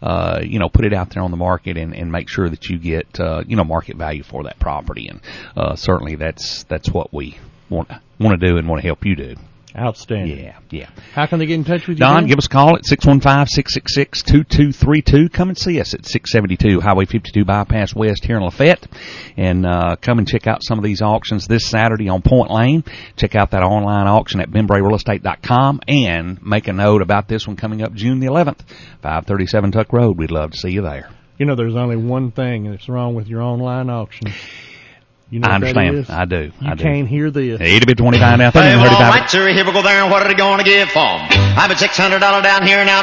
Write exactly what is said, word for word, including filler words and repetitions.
uh, you know, put it out there on the market and, and make sure that you get, uh, you know, market value for that property. And, uh, certainly that's, that's what we want, want to do and want to help you do. Outstanding. Yeah, yeah. How can they get in touch with you? Don, Dan? give us a call at six one five, six six six, two two three two. Come and see us at six seventy-two Highway fifty-two Bypass West here in Lafayette. And uh come and check out some of these auctions this Saturday on Point Lane. Check out that online auction at Ben Bray Real Estate dot com. And make a note about this one coming up June the eleventh, five thirty-seven Tuck Road. We'd love to see you there. You know, there's only one thing that's wrong with your online auction. You know I understand. I do. You I do. can't hear this. eighty bit twenty-five out there. Hey, well, all right, sir, here we go there, and what are they going to give for 'em? I'm at six hundred dollars down here, now